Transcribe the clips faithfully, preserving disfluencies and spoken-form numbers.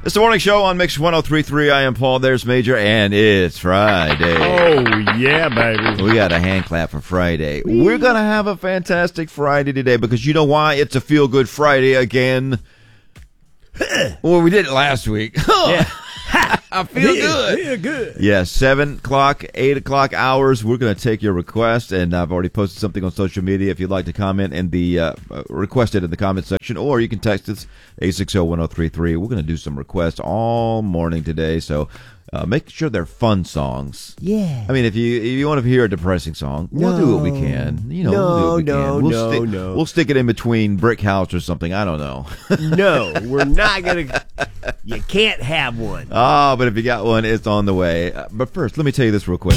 It's the morning show on Mix one oh three point three. I am Paul. There's Major, and it's Friday. Oh, yeah, baby. We got a hand clap for Friday. We're going to have a fantastic Friday today because you know why? It's a feel-good Friday again. Well, we did it last week. Yeah. I feel yeah, good. Yeah, good. Yeah, seven o'clock, eight o'clock hours. We're going to take your request, and I've already posted something on social media. If you'd like to comment in the uh, request it in the comment section, or you can text us eight six zero, one zero three three. We're going to do some requests all morning today, so uh, make sure they're fun songs. Yeah. I mean, if you if you want to hear a depressing song, we'll No. do what we can. You know, No, we'll do what we no, can. We'll no, stick, no. We'll stick it in between Brick House or something. I don't know. No, we're not going to. You can't have one. Ah, but if you got one, it's on the way. Uh, but first, let me tell you this real quick.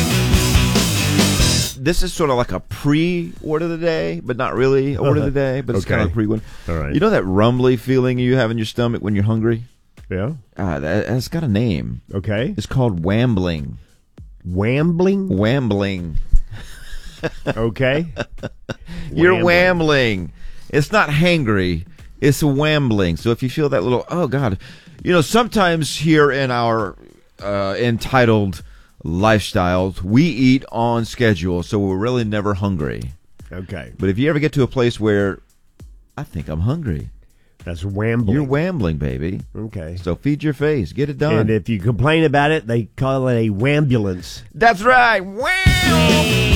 This is sort of like a pre-word of the day, but not really a word of the day, but it's Okay. kind of a pre-one. All right. You know that rumbly feeling you have in your stomach when you're hungry? Yeah. Ah, that, that's got a name. Okay. It's called wambling. Wambling. Wambling. Okay. You're Wambling. wambling. It's not hangry. It's wambling. So if you feel that little, oh, God. You know, sometimes here in our uh, entitled lifestyles, we eat on schedule, so we're really never hungry. Okay. But if you ever get to a place where I think I'm hungry, That's wambling. you're wambling, baby. Okay. So feed your face. Get it done. And if you complain about it, they call it a wambulance. That's right. Wham!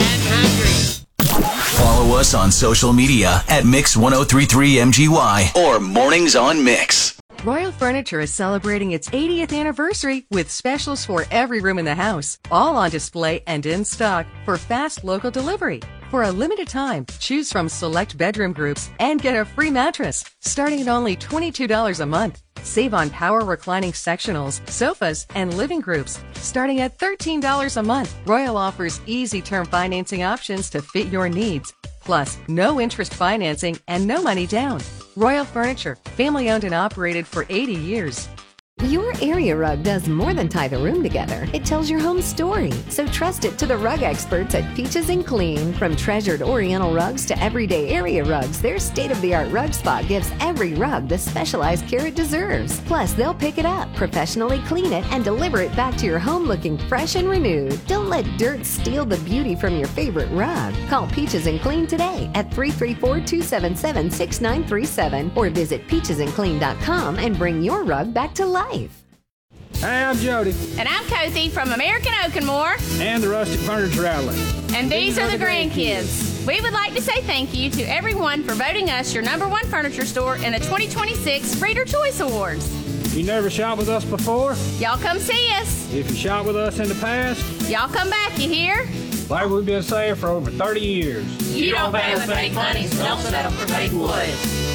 Follow us on social media at Mix one oh three three M G Y or Mornings on Mix. Royal Furniture is celebrating its eightieth anniversary with specials for every room in the house, all on display and in stock for fast local delivery. For a limited time, choose from select bedroom groups and get a free mattress, starting at only twenty-two dollars a month. Save on power reclining sectionals, sofas, and living groups, starting at thirteen dollars a month. Royal offers easy term financing options to fit your needs. Plus, no interest financing and no money down. Royal Furniture, family owned and operated for eighty years. Your area rug does more than tie the room together. It tells your home story. So trust it to the rug experts at Peaches and Clean. From treasured Oriental rugs to everyday area rugs, their state-of-the-art rug spot gives every rug the specialized care it deserves. Plus, they'll pick it up, professionally clean it, and deliver it back to your home looking fresh and renewed. Don't let dirt steal the beauty from your favorite rug. Call Peaches and Clean today at three three four, two seven seven, six nine three seven or visit peaches and clean dot com and bring your rug back to life. Hey, I'm Jody. And I'm Cozy from American Oak and More. And the Rustic Furniture Outlet. And these are the grandkids. We would like to say thank you to everyone for voting us your number one furniture store in the twenty twenty-six Reader Choice Awards. You never shopped with us before? Y'all come see us. If you shopped with us in the past? Y'all come back, you hear? Like we've been saying for over thirty years. You don't pay with fake money, so don't settle for fake wood.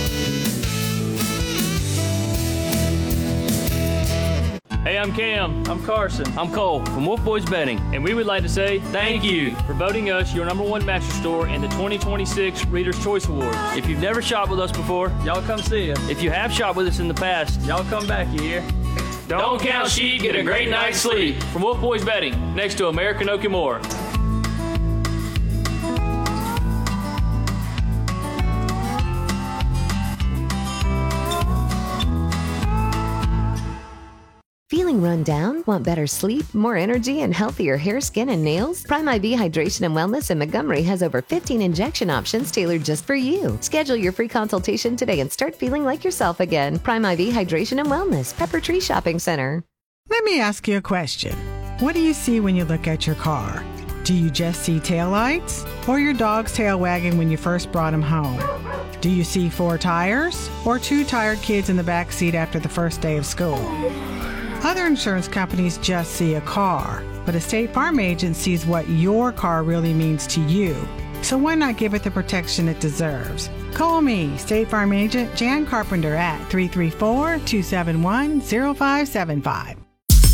Hey, I'm Cam. I'm Carson. I'm Cole from Wolf Boys Bedding, and we would like to say thank you for voting us your number one mattress store in the twenty twenty-six Reader's Choice Awards. If you've never shopped with us before, y'all come see us. If you have shopped with us in the past, y'all come back, you hear? Don't count sheep, get a great night's sleep. From Wolf Boys Bedding, next to American Oak and More. Feeling run down? Want better sleep, more energy, and healthier hair, skin, and nails? Prime I V Hydration and Wellness in Montgomery has over fifteen injection options tailored just for you. Schedule your free consultation today and start feeling like yourself again. Prime I V Hydration and Wellness, Pepper Tree Shopping Center. Let me ask you a question. What do you see when you look at your car? Do you just see taillights or your dog's tail wagging when you first brought him home? Do you see four tires or two tired kids in the back seat after the first day of school? Other insurance companies just see a car, but a State Farm agent sees what your car really means to you. So why not give it the protection it deserves? Call me, State Farm agent Jan Carpenter at three three four, two seven one, zero five seven five.